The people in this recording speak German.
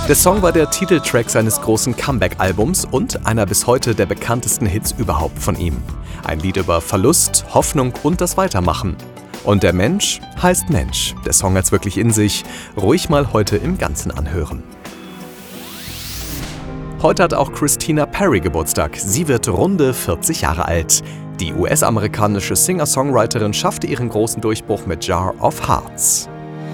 Der Song war der Titeltrack seines großen Comeback-Albums und einer bis heute der bekanntesten Hits überhaupt von ihm. Ein Lied über Verlust, Hoffnung und das Weitermachen. Und der Mensch heißt Mensch. Der Song hat's wirklich in sich. Ruhig mal heute im Ganzen anhören. Heute hat auch Christina Perri Geburtstag. Sie wird runde 40 Jahre alt. Die US-amerikanische Singer-Songwriterin schaffte ihren großen Durchbruch mit Jar of Hearts.